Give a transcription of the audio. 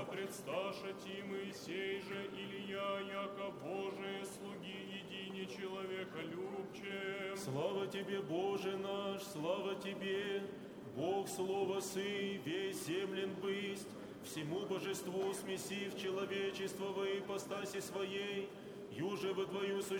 да предсташа ти Моисей же Илья, яко Божие слуги едине человека любче. Слава Тебе, Боже наш, слава Тебе, Бог Слово Сы, весь землен бысть, всему божеству смесив человечество во ипостаси Своей, юже во Твою